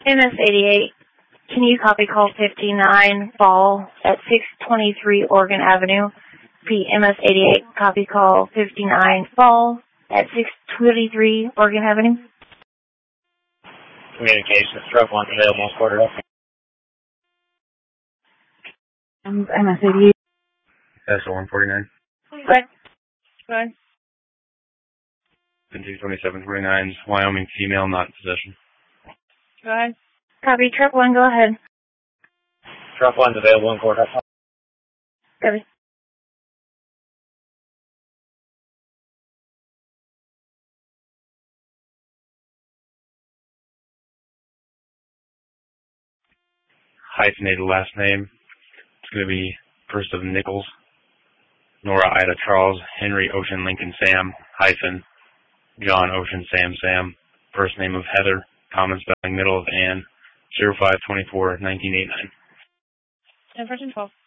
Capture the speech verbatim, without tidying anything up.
M S eighty-eight, can you copy call fifty-nine, fall at six twenty-three Oregon Avenue? Repeat, M S eighty-eight, copy call fifty-nine, fall at six twenty-three Oregon Avenue. Communications, truck one available, quarter up. Um, M S eighty-eight. S O one forty-nine. Go ahead. Go ahead. two twenty-seven forty-nine, Wyoming female, not in possession. Go ahead. Copy, truck one, go ahead. Truck one's available in quarter up. Copy. Hyphenated last name. It's going to be first of Nichols, Nora Ida Charles, Henry Ocean Lincoln Sam, hyphen, John Ocean Sam Sam, first name of Heather, common spelling, middle of Ann, zero five twenty-four nineteen eighty-nine. ten fourteen twelve.